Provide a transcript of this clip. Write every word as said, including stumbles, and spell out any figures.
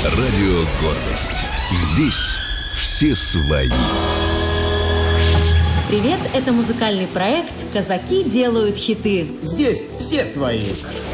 Радио «Гордость». Здесь все свои. Привет, это музыкальный проект «Казаки делают хиты». Здесь все свои.